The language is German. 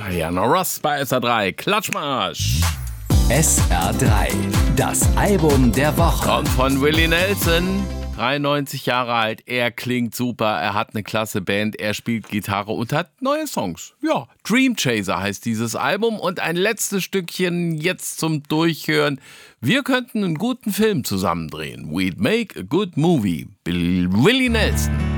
Diana Ross bei SR3. Klatschmarsch. SR3, das Album der Woche. Kommt von Willie Nelson, 93 Jahre alt. Er klingt super, er hat eine klasse Band, er spielt Gitarre und hat neue Songs. Ja, Dream Chaser heißt dieses Album. Und ein letztes Stückchen jetzt zum Durchhören. Wir könnten einen guten Film zusammen drehen. We'd make a good movie. Willie Nelson.